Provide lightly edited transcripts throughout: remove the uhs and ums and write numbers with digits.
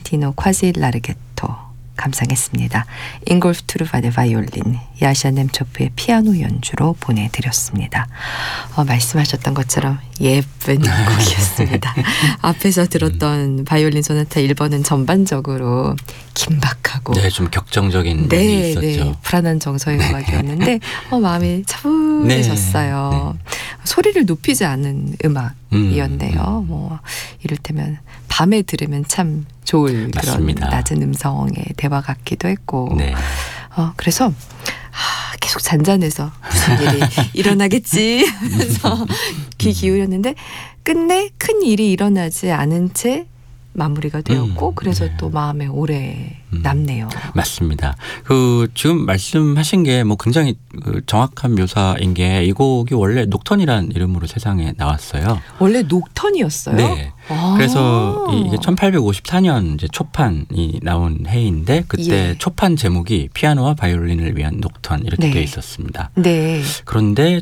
마르티노 콰시 라르게토 감상했습니다. 잉골프 투르바데 바이올린, 야샤 넴초프의 피아노 연주로 보내드렸습니다. 말씀하셨던 것처럼 예쁜 곡이었습니다. 앞에서 들었던 바이올린 소나타 1번은 전반적으로 긴박하고 네, 좀 격정적인 면이 있었죠. 네, 불안한 정서의 음악이었는데 마음이 차분해졌어요. 네. 소리를 높이지 않은 음악이었네요. 뭐 이를테면 밤에 들으면 참 좋을 맞습니다. 그런 낮은 음성의 대화 같기도 했고 네. 그래서 계속 잔잔해서 무슨 일이 일어나겠지 하면서 귀 기울였는데 끝내 큰 일이 일어나지 않은 채 마무리가 되었고 그래서 네. 또 마음에 오래 남네요. 맞습니다. 지금 말씀하신 게 뭐 굉장히 정확한 묘사인 게 이 곡이 원래 녹턴이란 이름으로 세상에 나왔어요. 원래 녹턴이었어요? 네. 그래서 이게 1854년 이제 초판이 나온 해인데 그때 초판 제목이 피아노와 바이올린을 위한 녹턴 이렇게 되어 있었습니다. 네. 그런데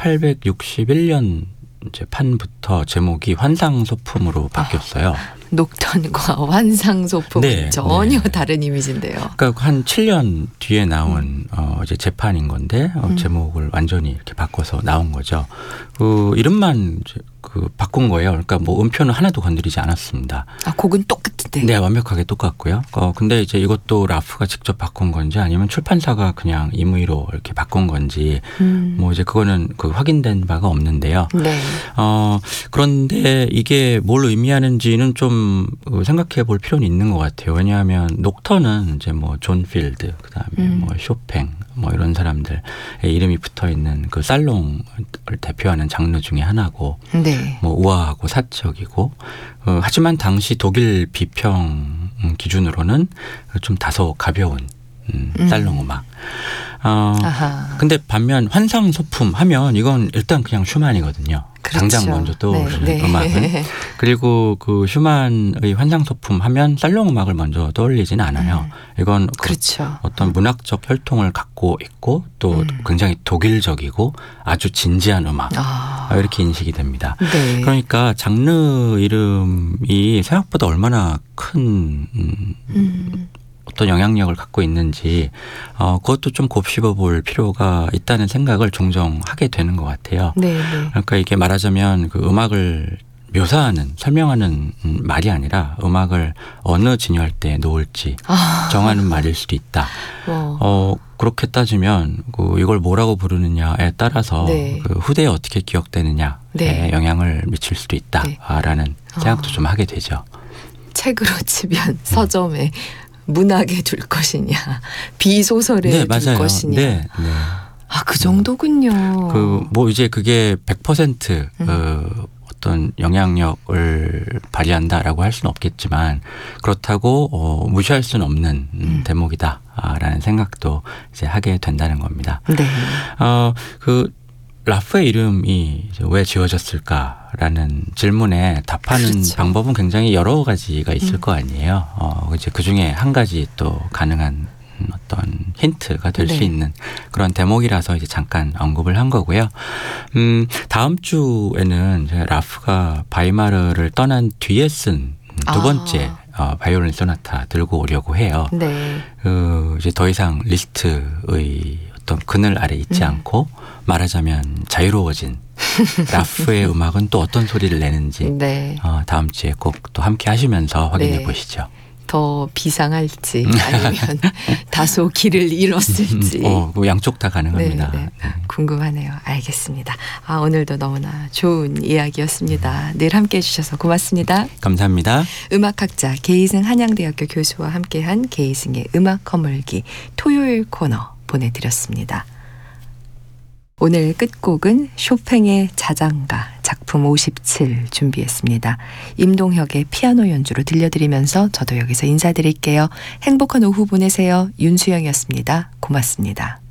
1861년 이제 판부터 제목이 환상소품으로 바뀌었어요. 녹턴과 환상소품은 전혀 다른 이미지인데요. 그러니까 한 7년 뒤에 나온 이제 재판인 건데 제목을 완전히 이렇게 바꿔서 나온 거죠. 이름만 이제 바꾼 거예요. 그러니까 뭐 음표는 하나도 건드리지 않았습니다. 곡은 똑같은데. 네, 완벽하게 똑같고요. 근데 이제 이것도 라프가 직접 바꾼 건지 아니면 출판사가 그냥 임의로 이렇게 바꾼 건지 뭐 이제 그거는 확인된 바가 없는데요. 네. 그런데 이게 뭘 의미하는지는 좀 생각해 볼 필요는 있는 것 같아요. 왜냐하면 녹턴은 이제 뭐 존 필드, 그다음에 뭐 쇼팽, 뭐 이런 사람들의 이름이 붙어 있는 그 살롱을 대표하는 장르 중에 하나고, 네. 뭐 우아하고 사적이고, 하지만 당시 독일 비평 기준으로는 좀 다소 가벼운 살롱 음악. 근데 반면 환상 소품 하면 이건 일단 그냥 슈만이거든요. 그렇죠. 당장 먼저 떠오르는 음악은. 그리고 슈만의 환상 소품 하면 살롱 음악을 먼저 떠올리지는 않아요. 이건 그렇죠. 어떤 문학적 혈통을 갖고 있고 또 굉장히 독일적이고 아주 진지한 음악 이렇게 인식이 됩니다. 네. 그러니까 장르 이름이 생각보다 얼마나 큰 어떤 영향력을 갖고 있는지 그것도 좀 곱씹어 볼 필요가 있다는 생각을 종종 하게 되는 것 같아요. 네. 그러니까 이게 말하자면 설명하는 말이 아니라 음악을 어느 진열대에 놓을지 정하는 말일 수도 있다. 그렇게 따지면 이걸 뭐라고 부르느냐에 따라서 후대에 어떻게 기억되느냐에 영향을 미칠 수도 있다라는 생각도 좀 하게 되죠. 책으로 치면 서점에 문학에 둘 것이냐, 비소설에 둘 것이냐. 네. 그 정도군요. 뭐 이제 그게 100% 어떤 영향력을 발휘한다라고 할 수는 없겠지만 그렇다고 무시할 수는 없는 대목이다라는 생각도 이제 하게 된다는 겁니다. 네. 라프의 이름이 왜 지어졌을까라는 질문에 답하는 방법은 굉장히 여러 가지가 있을 거 아니에요. 이제 그 중에 한 가지 또 가능한 어떤 힌트가 될 수 있는 그런 대목이라서 이제 잠깐 언급을 한 거고요. 다음 주에는 라프가 바이마르를 떠난 뒤에 쓴 두 번째 바이올린 소나타 들고 오려고 해요. 네. 이제 더 이상 리스트의 어떤 그늘 아래 있지 않고 말하자면 자유로워진 라프의 음악은 또 어떤 소리를 내는지 다음 주에 꼭 또 함께 하시면서 확인해 보시죠. 더 비상할지 아니면 다소 길을 잃었을지. 뭐 양쪽 다 가능합니다. 네. 궁금하네요. 알겠습니다. 오늘도 너무나 좋은 이야기였습니다. 늘 함께해 주셔서 고맙습니다. 감사합니다. 음악학자 계이승 한양대학교 교수와 함께한 계이승의 음악 거물기 토요일 코너 보내드렸습니다. 오늘 끝곡은 쇼팽의 자장가 작품 57 준비했습니다. 임동혁의 피아노 연주로 들려드리면서 저도 여기서 인사드릴게요. 행복한 오후 보내세요. 윤수영이었습니다. 고맙습니다.